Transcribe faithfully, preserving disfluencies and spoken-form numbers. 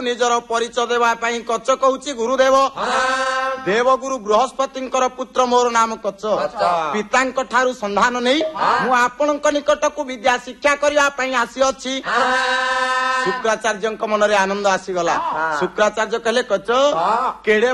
ନିଜର ପରିଚୟ ଦେବା ପାଇଁ କଚ କହୁଛି ଗୁରୁଦେବ ଦେବଗୁରୁ ବୃହସ୍ପତିଙ୍କର ପୁତ୍ର ମୋର ନାମ କଚ ପିତାଙ୍କ ଠାରୁ ସନ୍ଧାନ ନେଇ ମୁଁ ଆପଣଙ୍କ ନିକଟକୁ ବିଦ୍ୟା ଶିକ୍ଷା କରିବା ପାଇଁ ଆସିଅଛି। ଶୁକ୍ରାଚାର୍ଯ୍ୟଙ୍କ ମନରେ ଆନନ୍ଦ ଆସିଗଲା। ଶୁକ୍ରାଚାର୍ଯ୍ୟ କହିଲେ କଚ କେଡେ